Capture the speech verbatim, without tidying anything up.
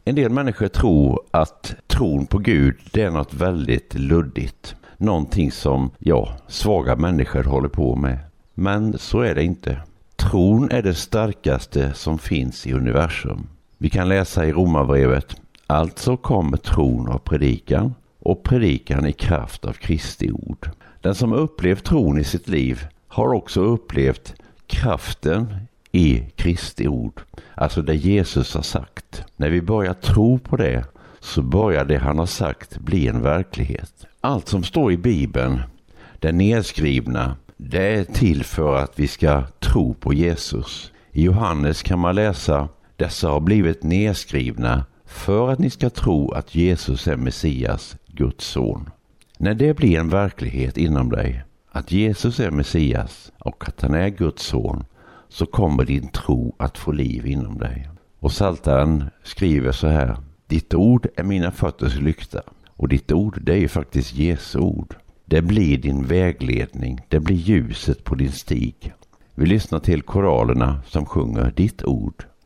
En del människor tror att tron på Gud det är något väldigt luddigt. Någonting som, ja, svaga människor håller på med. Men så är det inte. Tron är det starkaste som finns i universum. Vi kan läsa i Romarbrevet: alltså kommer tron av predikan och predikan i kraft av Kristi ord. Den som upplevt tron i sitt liv har också upplevt kraften i Kristi ord. Alltså det Jesus har sagt. När vi börjar tro på det så börjar det han har sagt bli en verklighet. Allt som står i Bibeln, det nedskrivna, det är till för att vi ska tro på Jesus. I Johannes kan man läsa: dessa har blivit nedskrivna för att ni ska tro att Jesus är Messias, Guds son. När det blir en verklighet inom dig, att Jesus är Messias och att han är Guds son, så kommer din tro att få liv inom dig. Och Psaltaren skriver så här: ditt ord är mina fötters lykta. Och ditt ord, det är ju faktiskt Jesu ord. Det blir din vägledning, det blir ljuset på din stig. Vi lyssnar till koralerna som sjunger ditt ord.